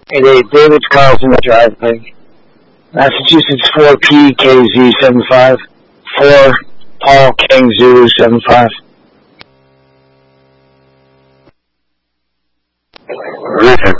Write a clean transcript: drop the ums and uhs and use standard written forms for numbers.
88 David Carlson Drive, Massachusetts 4PKZ75, 4 Paul King Zulu 75. Listen.